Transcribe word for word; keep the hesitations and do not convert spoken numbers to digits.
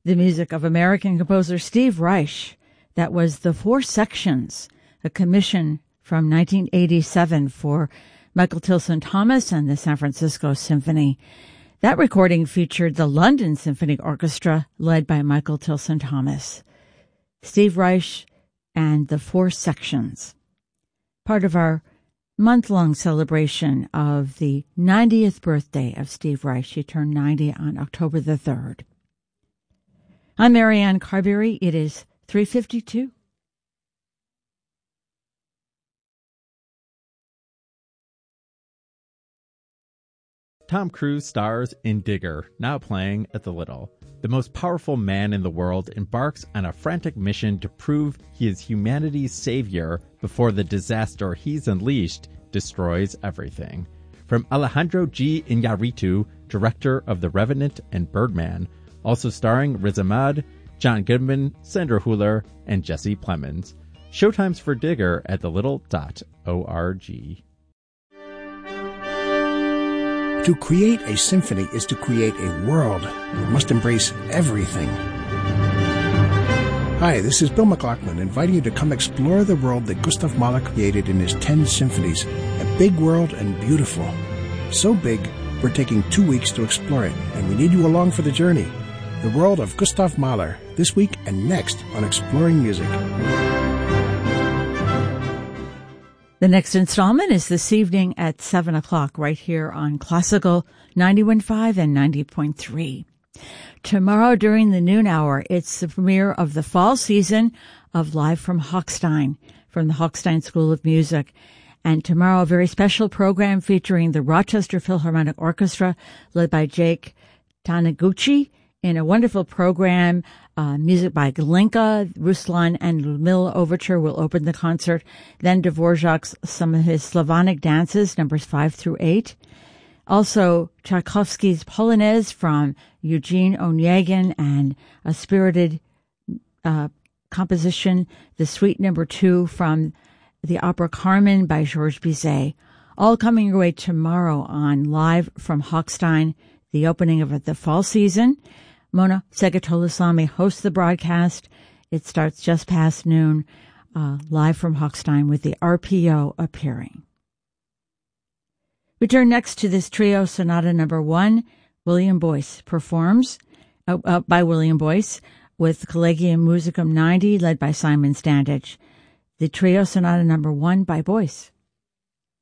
the music of American composer Steve Reich. That was The Four Sections, a commission from nineteen eighty-seven for Michael Tilson Thomas and the San Francisco Symphony. That recording featured the London Symphony Orchestra, led by Michael Tilson Thomas. Steve Reich and The Four Sections, part of our month-long celebration of the ninetieth birthday of Steve Reich. He turned ninety on October the third. I'm Marianne Carberry. It is three fifty-two. Tom Cruise stars in Digger, now playing at the Little. The most powerful man in the world embarks on a frantic mission to prove he is humanity's savior before the disaster he's unleashed destroys everything. From Alejandro G. Iñárritu, director of The Revenant and Birdman, also starring Riz Ahmed, John Goodman, Sandra Hüller, and Jesse Plemons. Showtimes for Digger at the little dot org. To create a symphony is to create a world that must embrace everything. Hi, this is Bill McLaughlin, inviting you to come explore the world that Gustav Mahler created in his ten symphonies. A big world and beautiful. So big, we're taking two weeks to explore it, and we need you along for the journey. The world of Gustav Mahler, this week and next on Exploring Music. The next installment is this evening at seven o'clock right here on Classical ninety-one point five and ninety point three. Tomorrow during the noon hour, it's the premiere of the fall season of Live from Hochstein, from the Hochstein School of Music. And tomorrow, a very special program featuring the Rochester Philharmonic Orchestra, led by Jake Taniguchi, in a wonderful program. Uh, music by Glinka, Ruslan, and Ludmilla Overture will open the concert. Then Dvorak's some of his Slavonic dances, numbers five through eight. Also, Tchaikovsky's Polonaise from Eugene Onegin, and a spirited uh, composition, the Suite number two from the opera Carmen by Georges Bizet. All coming your way tomorrow on Live from Hochstein, the opening of the fall season. Mona Segatolasamy hosts the broadcast. It starts just past noon, uh, live from Hochstein, with the R P O appearing. We turn next to this trio sonata number one. William Boyce performs, uh, uh, by William Boyce, with Collegium Musicum ninety, led by Simon Standage. The trio sonata number one by Boyce.